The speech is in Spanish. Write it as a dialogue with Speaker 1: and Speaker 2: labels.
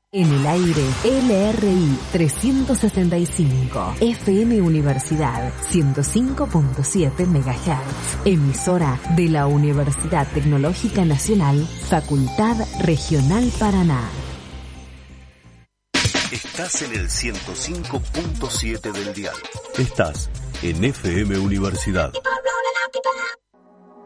Speaker 1: En el aire, LRI 365, FM Universidad 105.7 MHz, emisora de la Universidad Tecnológica Nacional, Facultad Regional Paraná.
Speaker 2: Estás en el 105.7 del dial. Estás en FM Universidad.